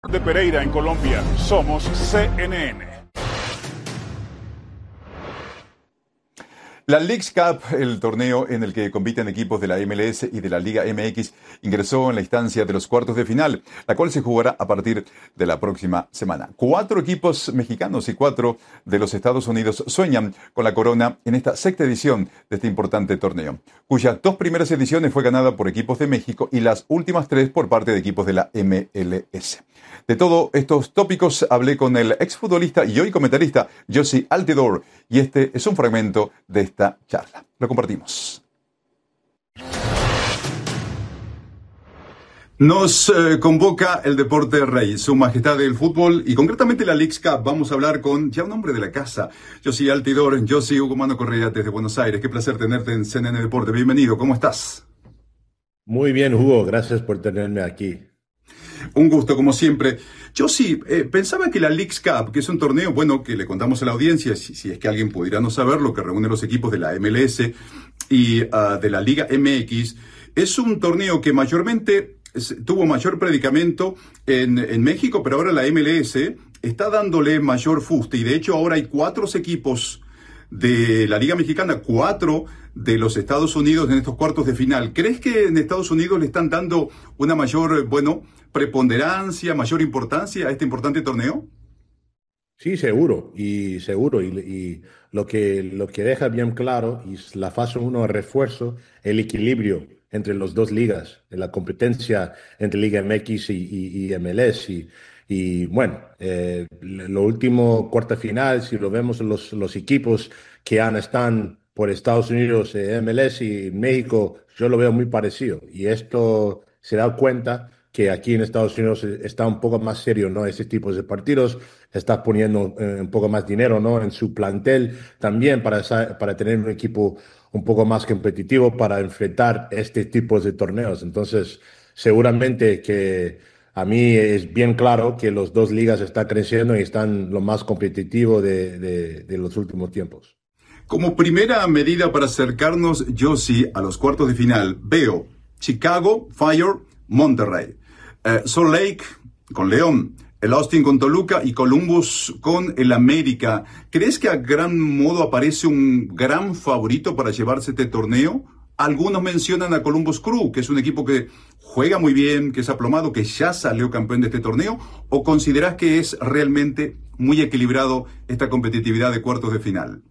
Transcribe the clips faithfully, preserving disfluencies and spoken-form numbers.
De Pereira en Colombia, somos C N N. La Leagues Cup, el torneo en el que compiten equipos de la M L S y de la Liga M X, ingresó en la instancia de los cuartos de final, la cual se jugará a partir de la próxima semana. Cuatro equipos mexicanos y cuatro de los Estados Unidos sueñan con la corona en esta sexta edición de este importante torneo, cuyas dos primeras ediciones fue ganada por equipos de México y las últimas tres por parte de equipos de la M L S. De todos estos tópicos hablé con el exfutbolista y hoy comentarista Jozy Altidore, y este es un fragmento de esta charla. Lo compartimos. Nos eh, convoca el deporte rey, su majestad del fútbol y concretamente la Leagues Cup. Vamos a hablar con ya un hombre de la casa, Jozy Altidore. Jozy, Hugo Mano Correa desde Buenos Aires. Qué placer tenerte en C N N Deporte. Bienvenido, ¿cómo estás? Muy bien, Hugo, gracias por tenerme aquí. Un gusto, como siempre. Yo sí, eh, pensaba que la Leagues Cup, que es un torneo, bueno, que le contamos a la audiencia, si, si es que alguien pudiera no saberlo, que reúne los equipos de la M L S y uh, de la Liga M X, es un torneo que mayormente es, tuvo mayor predicamento en, en México, pero ahora la M L S está dándole mayor fuste, y de hecho ahora hay cuatro equipos de la Liga Mexicana, cuatro de los Estados Unidos en estos cuartos de final. ¿Crees que en Estados Unidos le están dando una mayor, bueno, preponderancia, mayor importancia a este importante torneo? Sí, seguro, y seguro, y, y lo que, lo que deja bien claro, y la fase uno de refuerzo, el equilibrio entre las dos ligas, en la competencia entre Liga M X y, y, y M L S. Y, y bueno, eh, lo último cuarta final, si lo vemos, los, los equipos que han, están por Estados Unidos, eh, M L S y México, yo lo veo muy parecido. Y esto se da cuenta que aquí en Estados Unidos está un poco más serio, ¿no? Ese tipo de partidos, está poniendo eh, un poco más dinero, ¿no? En su plantel también para, para tener un equipo un poco más competitivo para enfrentar este tipo de torneos. Entonces, seguramente que a mí es bien claro que las dos ligas están creciendo y están lo más competitivo de, de, de los últimos tiempos. Como primera medida para acercarnos, yo sí, a los cuartos de final, veo Chicago, Fire, Monterrey, eh, Salt Lake con León, el Austin con Toluca y Columbus con el América. ¿Crees que a gran modo aparece un gran favorito para llevarse este torneo? Algunos mencionan a Columbus Crew, que es un equipo que juega muy bien, que es aplomado, que ya salió campeón de este torneo. ¿O consideras que es realmente muy equilibrado esta competitividad de cuartos de final?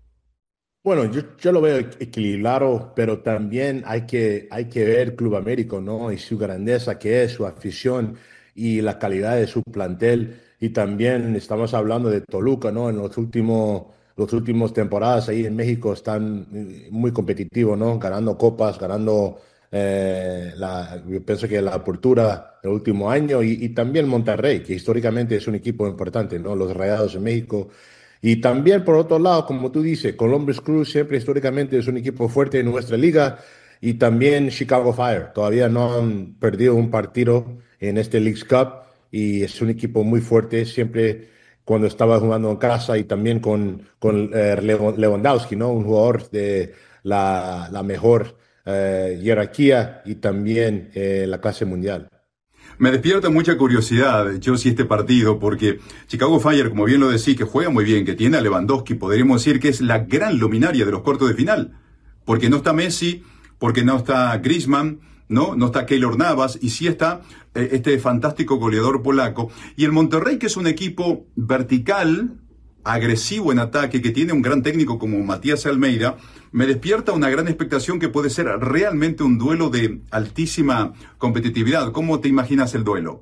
Bueno, yo, yo lo veo equilibrado, pero también hay que, hay que ver Club América, ¿no? Y su grandeza que es, su afición y la calidad de su plantel. Y también estamos hablando de Toluca, ¿no? En los últimos, los últimos temporadas ahí en México están eh, muy competitivos, ¿no? Ganando copas, ganando, eh, la, yo pienso que la apertura del último año y, y también Monterrey, que históricamente es un equipo importante, ¿no? Los Rayados en México. Y también, por otro lado, como tú dices, Columbus Crew siempre históricamente es un equipo fuerte en nuestra liga, y también Chicago Fire. Todavía no han perdido un partido en este Leagues Cup y es un equipo muy fuerte, siempre cuando estaba jugando en casa, y también con, con eh, Lewandowski, ¿no? Un jugador de la, la mejor eh, jerarquía y también eh, la clase mundial. Me despierta mucha curiosidad, yo sí, este partido, porque Chicago Fire, como bien lo decís, que juega muy bien, que tiene a Lewandowski, podríamos decir que es la gran luminaria de los cuartos de final, porque no está Messi, porque no está Griezmann, no, no está Keylor Navas, y sí está eh, este fantástico goleador polaco. Y el Monterrey, que es un equipo vertical, agresivo en ataque, que tiene un gran técnico como Matías Almeida, me despierta una gran expectación que puede ser realmente un duelo de altísima competitividad. ¿Cómo te imaginas el duelo?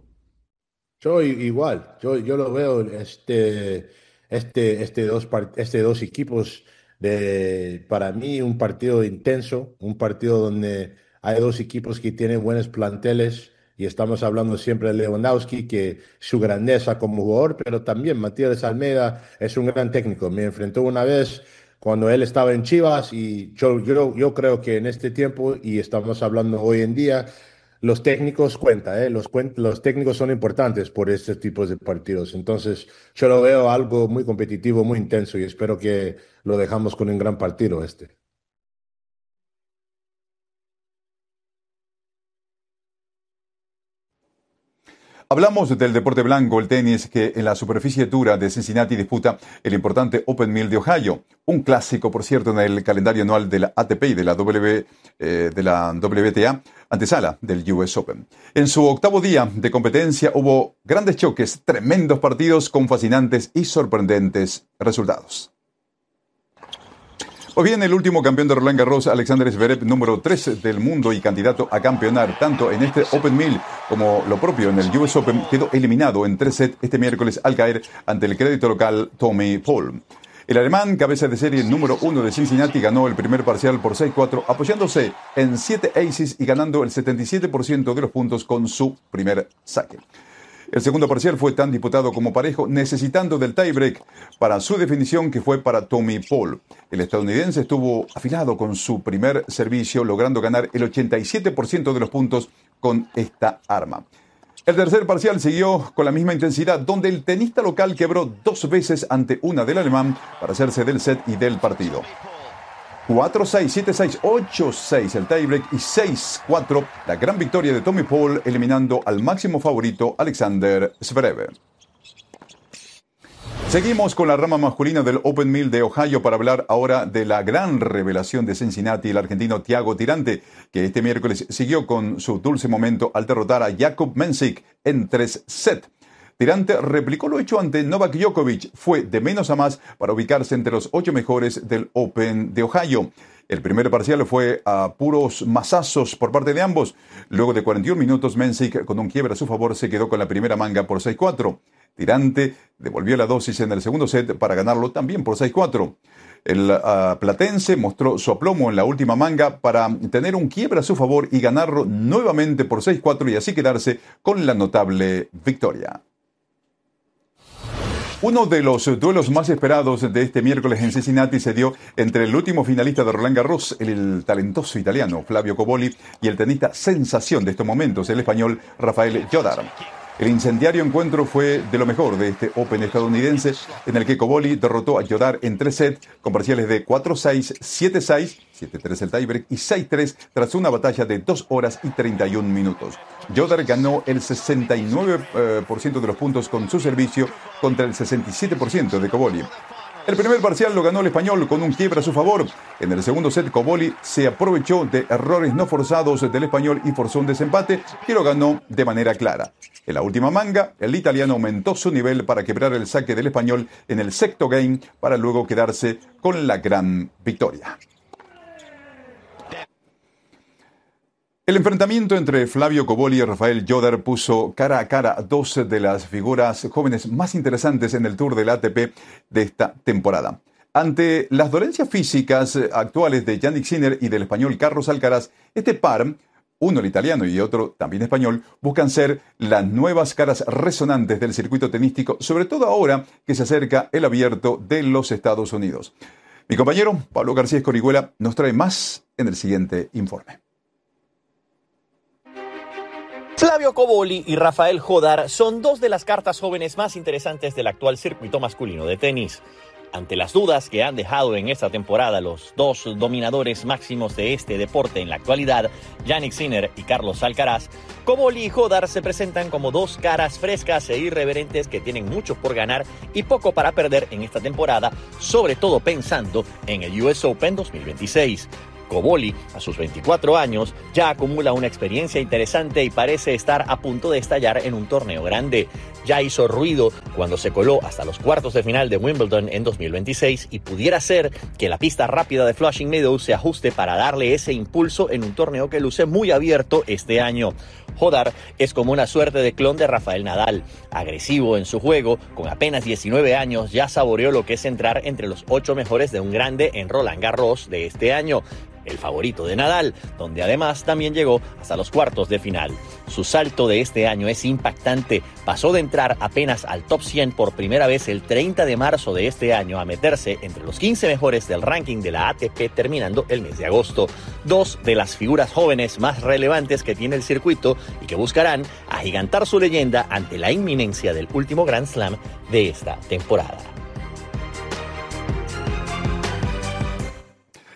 Yo igual, yo, yo lo veo este, este, este, dos, par- este dos equipos de, para mí, un partido intenso, un partido donde hay dos equipos que tienen buenos planteles, y estamos hablando siempre de Lewandowski, que su grandeza como jugador, pero también Matías Almeida es un gran técnico. Me enfrentó una vez cuando él estaba en Chivas, y yo, yo, yo creo que en este tiempo, y estamos hablando hoy en día, los técnicos cuentan, ¿eh? Los, cuen- los técnicos son importantes por este tipo de partidos. Entonces, yo lo veo algo muy competitivo, muy intenso, y espero que lo dejamos con un gran partido este. Hablamos del deporte blanco, el tenis, que en la superficie dura de Cincinnati disputa el importante Open Mill de Ohio. Un clásico, por cierto, en el calendario anual de la A T P y de la, w, eh, de la W T A, antesala del U S Open. En su octavo día de competencia hubo grandes choques, tremendos partidos con fascinantes y sorprendentes resultados. Pues bien, el último campeón de Roland Garros, Alexander Zverev, número tres del mundo y candidato a campeonar tanto en este Open Mill como lo propio en el U S Open, quedó eliminado en tres sets este miércoles al caer ante el crédito local Tommy Paul. El alemán, cabeza de serie número uno de Cincinnati, ganó el primer parcial por seis cuatro, apoyándose en siete aces y ganando el setenta y siete por ciento de los puntos con su primer saque. El segundo parcial fue tan disputado como parejo, necesitando del tiebreak para su definición, que fue para Tommy Paul. El estadounidense estuvo afilado con su primer servicio, logrando ganar el ochenta y siete por ciento de los puntos con esta arma. El tercer parcial siguió con la misma intensidad, donde el tenista local quebró dos veces ante una del alemán para hacerse del set y del partido. cuatro seis, siete seis, ocho seis el tiebreak y seis cuatro la gran victoria de Tommy Paul, eliminando al máximo favorito Alexander Zverev. Seguimos con la rama masculina del Open Mill de Ohio para hablar ahora de la gran revelación de Cincinnati, el argentino Thiago Tirante, que este miércoles siguió con su dulce momento al derrotar a Jakub Mensik en tres sets. Tirante replicó lo hecho ante Novak Djokovic, fue de menos a más para ubicarse entre los ocho mejores del Open de Ohio. El primer parcial fue a puros mazazos por parte de ambos. Luego de cuarenta y un minutos, Mensik, con un quiebre a su favor, se quedó con la primera manga por seis cuatro. Tirante devolvió la dosis en el segundo set para ganarlo también por seis cuatro. El uh, platense mostró su aplomo en la última manga para tener un quiebre a su favor y ganarlo nuevamente por seis cuatro y así quedarse con la notable victoria. Uno de los duelos más esperados de este miércoles en Cincinnati se dio entre el último finalista de Roland Garros, el talentoso italiano Flavio Cobolli, y el tenista sensación de estos momentos, el español Rafael Jodar. El incendiario encuentro fue de lo mejor de este Open estadounidense, en el que Cobolli derrotó a Jodar en tres sets con parciales de cuatro seis, siete seis, siete tres el tiebreak y seis tres tras una batalla de dos horas y treinta y un minutos. Jodar ganó el sesenta y nueve por ciento de los puntos con su servicio contra el sesenta y siete por ciento de Cobolli. El primer parcial lo ganó el español con un quiebre a su favor. En el segundo set, Cobolli se aprovechó de errores no forzados del español y forzó un desempate que lo ganó de manera clara. En la última manga, el italiano aumentó su nivel para quebrar el saque del español en el sexto game para luego quedarse con la gran victoria. El enfrentamiento entre Flavio Cobolli y Rafael Jodar puso cara a cara a dos de las figuras jóvenes más interesantes en el Tour del A T P de esta temporada. Ante las dolencias físicas actuales de Jannik Sinner y del español Carlos Alcaraz, este par, uno el italiano y otro también español, buscan ser las nuevas caras resonantes del circuito tenístico, sobre todo ahora que se acerca el Abierto de los Estados Unidos. Mi compañero Pablo García Escorihuela nos trae más en el siguiente informe. Flavio Cobolli y Rafael Jodar son dos de las cartas jóvenes más interesantes del actual circuito masculino de tenis. Ante las dudas que han dejado en esta temporada los dos dominadores máximos de este deporte en la actualidad, Jannik Sinner y Carlos Alcaraz, Cobolli y Jodar se presentan como dos caras frescas e irreverentes que tienen mucho por ganar y poco para perder en esta temporada, sobre todo pensando en el U S Open dos mil veintiséis. Cobolli, a sus veinticuatro años, ya acumula una experiencia interesante y parece estar a punto de estallar en un torneo grande. Ya hizo ruido cuando se coló hasta los cuartos de final de Wimbledon en dos mil veintiséis y pudiera ser que la pista rápida de Flushing Meadows se ajuste para darle ese impulso en un torneo que luce muy abierto este año. Jodar es como una suerte de clon de Rafael Nadal, agresivo en su juego, con apenas diecinueve años ya saboreó lo que es entrar entre los ocho mejores de un grande en Roland Garros de este año, el favorito de Nadal, donde además también llegó hasta los cuartos de final. Su salto de este año es impactante, pasó de entrar apenas al top cien por primera vez el treinta de marzo de este año a meterse entre los quince mejores del ranking de la A T P terminando el mes de agosto. Dos de las figuras jóvenes más relevantes que tiene el circuito y que buscarán agigantar su leyenda ante la inminencia del último Grand Slam de esta temporada.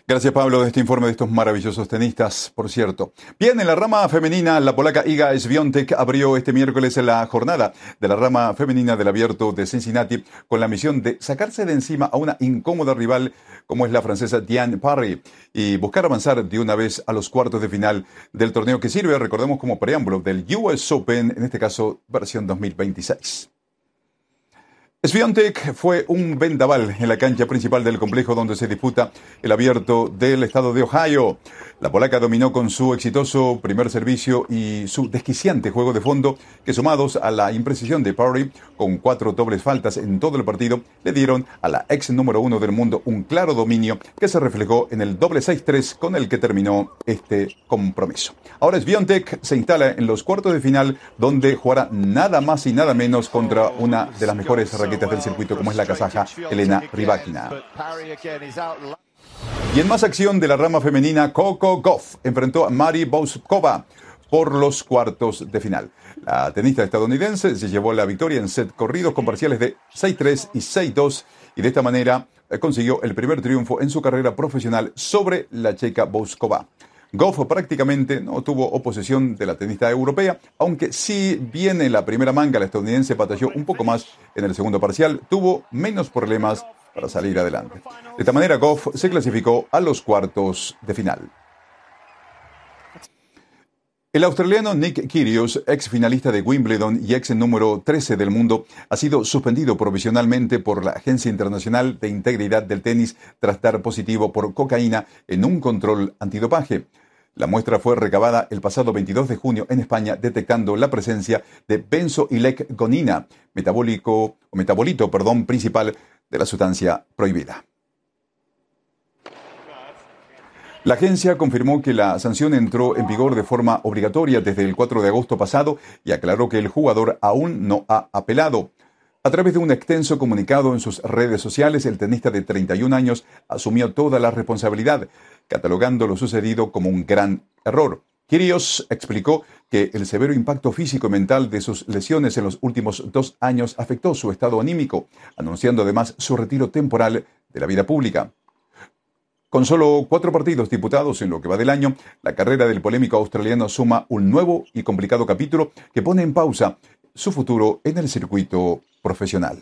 Gracias, Pablo, de este informe de estos maravillosos tenistas, por cierto. Bien, en la rama femenina, la polaca Iga Świątek abrió este miércoles la jornada de la rama femenina del Abierto de Cincinnati con la misión de sacarse de encima a una incómoda rival como es la francesa Diane Parry y buscar avanzar de una vez a los cuartos de final del torneo que sirve, recordemos, como preámbulo del U S Open, en este caso versión dos mil veintiséis. Świątek fue un vendaval en la cancha principal del complejo donde se disputa el Abierto del estado de Ohio. La polaca dominó con su exitoso primer servicio y su desquiciante juego de fondo, que sumados a la imprecisión de Parry, con cuatro dobles faltas en todo el partido, le dieron a la ex número uno del mundo un claro dominio que se reflejó en el doble seis tres con el que terminó este compromiso. Ahora Świątek se instala en los cuartos de final, donde jugará nada más y nada menos contra una de las mejores raquetas del circuito, como es la kazaja Elena Rybakina. Y en más acción de la rama femenina, Coco Gauff enfrentó a Mary Bouzkova por los cuartos de final. La tenista estadounidense se llevó la victoria en set corridos con parciales de seis tres y seis dos y de esta manera eh, consiguió el primer triunfo en su carrera profesional sobre la checa Bouzkova. Gauff prácticamente no tuvo oposición de la tenista europea, aunque si bien en la primera manga la estadounidense batalló un poco más en el segundo parcial, tuvo menos problemas para salir adelante. De esta manera, Gauff se clasificó a los cuartos de final. El australiano Nick Kyrgios, ex finalista de Wimbledon y ex número trece del mundo, ha sido suspendido provisionalmente por la Agencia Internacional de Integridad del Tenis tras dar positivo por cocaína en un control antidopaje. La muestra fue recabada el pasado veintidós de junio en España, detectando la presencia de benzoilecgonina, metabólico o metabolito, perdón, principal de la sustancia prohibida. La agencia confirmó que la sanción entró en vigor de forma obligatoria desde el cuatro de agosto pasado y aclaró que el jugador aún no ha apelado. A través de un extenso comunicado en sus redes sociales, el tenista de treinta y un años asumió toda la responsabilidad, catalogando lo sucedido como un gran error. Kyrgios explicó que el severo impacto físico y mental de sus lesiones en los últimos dos años afectó su estado anímico, anunciando además su retiro temporal de la vida pública. Con solo cuatro partidos disputados en lo que va del año, la carrera del polémico australiano suma un nuevo y complicado capítulo que pone en pausa su futuro en el circuito profesional.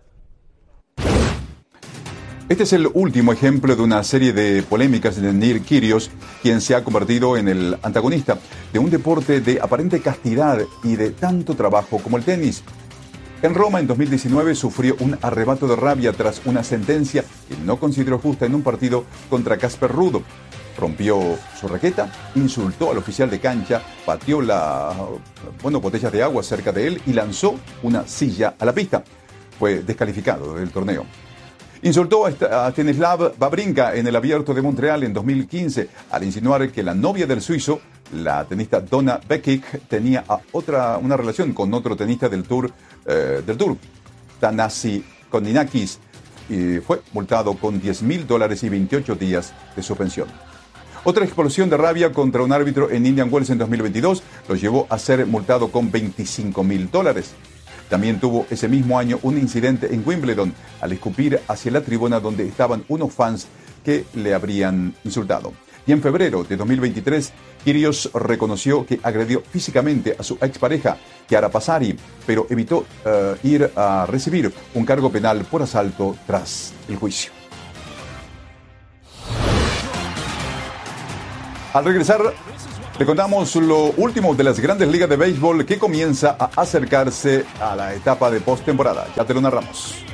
Este es el último ejemplo de una serie de polémicas de Nick Kyrgios, quien se ha convertido en el antagonista de un deporte de aparente castidad y de tanto trabajo como el tenis. En Roma, en dos mil diecinueve, sufrió un arrebato de rabia tras una sentencia que no consideró justa en un partido contra Casper Ruud. Rompió su raqueta, insultó al oficial de cancha, pateó la, bueno, botellas de agua cerca de él y lanzó una silla a la pista. Fue descalificado del torneo. Insultó a Stanislav Wawrinka en el Abierto de Montreal en dos mil quince al insinuar que la novia del suizo, la tenista Donna Vekic, tenía a otra, una relación con otro tenista del Tour, eh, del Tour, Thanasi Koninakis, y fue multado con diez mil dólares y veintiocho días de suspensión. Otra explosión de rabia contra un árbitro en Indian Wells en dos mil veintidós lo llevó a ser multado con veinticinco mil dólares. También tuvo ese mismo año un incidente en Wimbledon al escupir hacia la tribuna donde estaban unos fans que le habrían insultado. Y en febrero de dos mil veintitrés, Kyrgios reconoció que agredió físicamente a su expareja, Chiara Passari, pero evitó uh, ir a recibir un cargo penal por asalto tras el juicio. Al regresar, le contamos lo último de las grandes ligas de béisbol que comienza a acercarse a la etapa de postemporada. Ya te lo narramos.